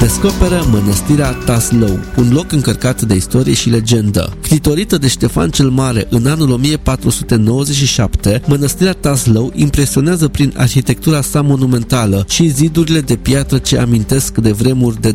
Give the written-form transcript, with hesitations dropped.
descoperă mănăstirea Taslău, un loc încărcat de istorie și legendă. Ctitorită de Ștefan cel Mare în anul 1497, mănăstirea Taslău impresionează prin arhitectura sa monumentală și zidurile de piatră ce amintesc de vremuri de